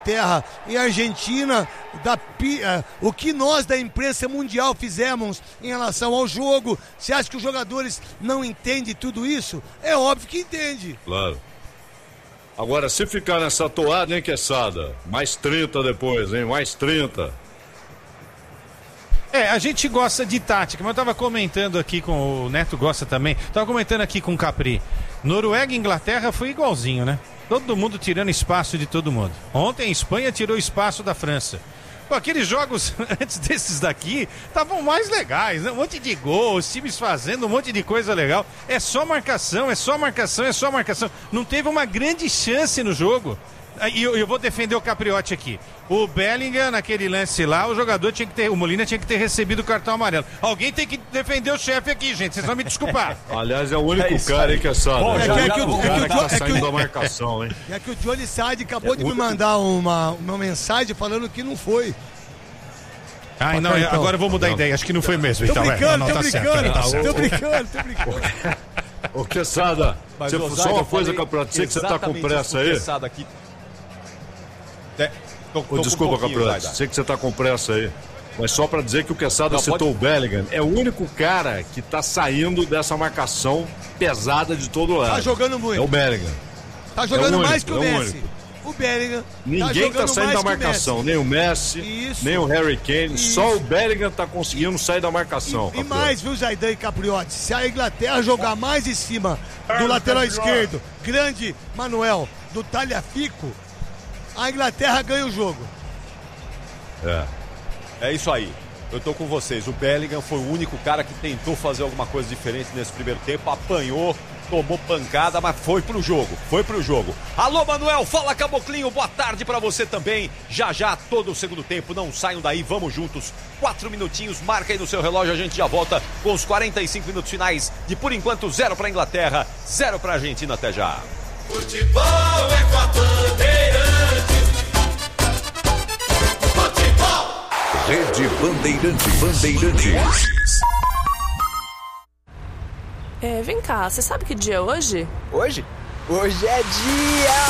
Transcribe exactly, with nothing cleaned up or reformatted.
Terra e Argentina, da, uh, o que nós da imprensa mundial fizemos em relação ao jogo. Você acha que os jogadores não entendem tudo isso? É óbvio que entende. Claro. Agora, se ficar nessa toada, hein, Quesada? Mais trinta depois, hein? Mais trinta. É, a gente gosta de tática, mas eu tava comentando aqui com o Neto, gosta também, tava comentando aqui com o Capri. Noruega e Inglaterra foi igualzinho, né? Todo mundo tirando espaço de todo mundo. Ontem a Espanha tirou espaço da França. Pô, aqueles jogos antes desses daqui estavam mais legais, né? Um monte de gol, os times fazendo um monte de coisa legal. É só marcação, é só marcação, é só marcação. Não teve uma grande chance no jogo. E eu, eu vou defender o Capriotti aqui. O Bellingham, naquele lance lá, o jogador tinha que ter, o Molina tinha que ter recebido o cartão amarelo. Alguém tem que defender o chefe aqui, gente. Vocês vão me desculpar. Aliás, é o único é cara aí que é só. Bom, é, já, é, é que o cara que tá saindo da marcação, hein? É que o Johnny Sade acabou é de me mandar uma, uma mensagem falando que não foi. Ah, não, então. Agora eu vou mudar a ideia. Acho que não foi mesmo. Tô então, brincando, é. não, não, tô, tá brincando certo, tá tô certo. brincando, tô brincando, Ô, Quesada, você, só uma coisa, Capriotti, sei que você tá com pressa aí. Aqui. É, tô, tô oh, desculpa, um Capriotti, sei que você tá com pressa aí. Mas só pra dizer que o Quesada citou pode... o Bellingham, é o único cara que tá saindo dessa marcação pesada de todo lado. Tá jogando muito. É o Bellingham. Tá jogando é o mais único, que o é Messi. O, o Bellingham. Ninguém tá, tá saindo da marcação, nem o Messi, Isso. nem o Harry Kane. Isso. Só o Bellingham tá conseguindo sair da marcação. E, e mais, viu, Zaidan e Capriotti? Se a Inglaterra jogar mais em cima do lateral esquerdo, grande Manuel, do Talhafico, a Inglaterra ganha o jogo. É. É isso aí. Eu tô com vocês. O Bellingham foi o único cara que tentou fazer alguma coisa diferente nesse primeiro tempo. Apanhou, tomou pancada, mas foi pro jogo. Foi pro jogo. Alô, Manuel. Fala, Caboclinho. Boa tarde pra você também. Já já, todo o segundo tempo. Não saiam daí. Vamos juntos. Quatro minutinhos. Marca aí no seu relógio. A gente já volta com os quarenta e cinco minutos finais de, por enquanto, zero pra Inglaterra, zero pra Argentina. Até já. Futebol é com a Bandeirantes. Futebol. Rede Bandeirantes. Bandeirantes. É, vem cá, você sabe que dia é hoje? Hoje? Hoje é dia